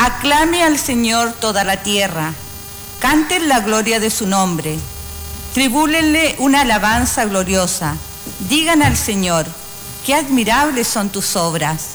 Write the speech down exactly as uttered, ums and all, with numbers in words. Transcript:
Aclame al Señor toda la tierra, canten la gloria de su nombre, tribúlenle una alabanza gloriosa, digan al Señor, qué admirables son tus obras.